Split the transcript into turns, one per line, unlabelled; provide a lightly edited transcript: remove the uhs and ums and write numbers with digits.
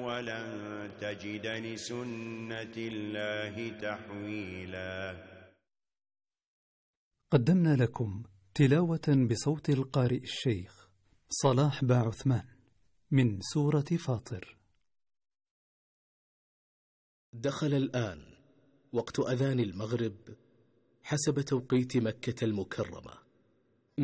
ولن تجد لسنة الله تحويلا.
قدمنا لكم تلاوة بصوت القارئ الشيخ صلاح باعثمان من سورة فاطر.
دخل الآن وقت أذان المغرب حسب توقيت مكة المكرمة.